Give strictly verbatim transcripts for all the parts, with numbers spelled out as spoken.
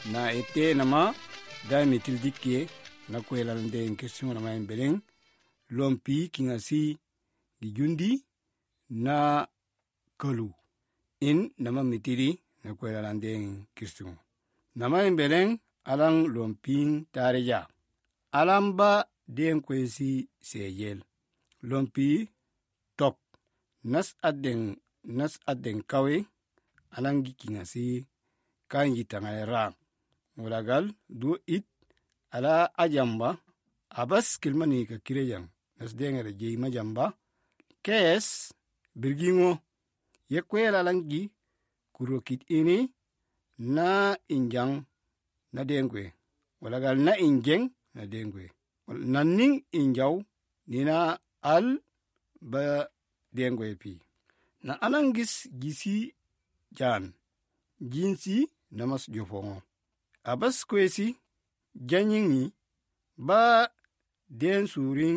na ete nama da mitil dikke na kwela lande en question na main beleng lompi kingasi gijundi na kalu in nama mitiri na kwela lande en question na main beleng alang lomping tareja alamba den kwesi seyel lompi top nas aden nas aden kawe alangi kingasi kanyi tangara mulagal du it ala ajamba abas kilmani ka kirejang nas dengere jey majamba kes birgingo yekwela langi kurokit ini na injang na dengwe mulagal na injeng na dengwe naning injaw nina al ba dengwe pi na alangis gisi jan jinsi namas jofongo abas kwesi janyingi ba den suring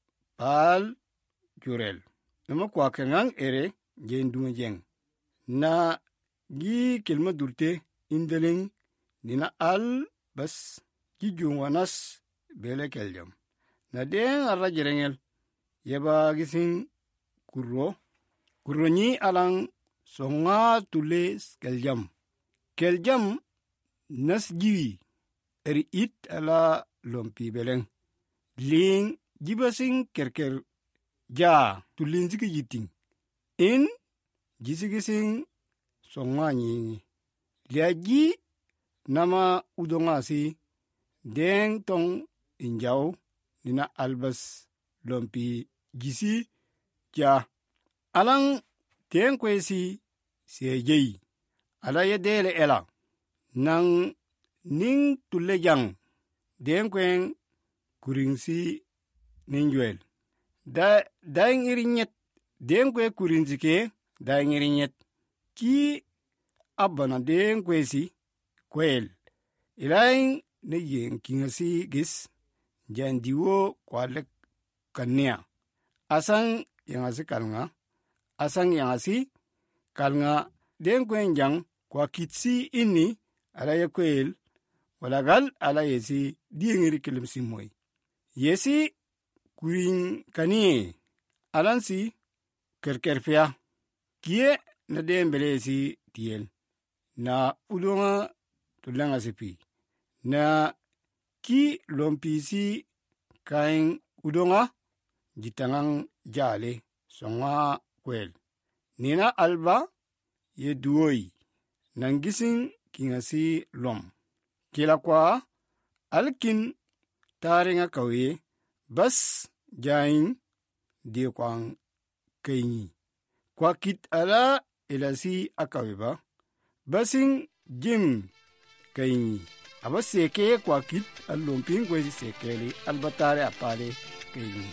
pal jurel nama kwa kengang ere jen dunga jeng na gi kelma durte indeling nina al bas gi jungwanas bele keljam na den arra jerengel yeba gisin kurro kurro nyi alang songa tule keljam keljam nas jiwi eri it ala lompi beleng ling jibasing kerker ja tulin ziki yiting in jisigising songa nyi liaji nama udonga si deng tong injaw nina albas lompi gisi ja alang ten kwesi sejei ala yedele ela nang ning tulejang den kwen kuringsi ninjwel da daing irinyet den kwe kurinzike daing irinyet ki abana den kwesi kwel ilaing ne yen kingasi gis jandiwo kwalek kania asang yangasi kalnga asang yangasi kalnga den kwen jang kwa kitsi ini ala yakwel walagal ala yesi diengiri kelimsi moy yesi kuring kanie alansi kerkerfia kie na dembele si tiel na udonga tulanga sipi na ki lompi si kain udonga jitangang jale songa kwel nina alba ye duoi nangising kingasi lom kila kwa alkin taringa kawe bas jain de kwang kaini kwa kit ala elasi akaweba basing jim kaini abas seke kwa kit allomping kwesi sekeli albatare apale kaini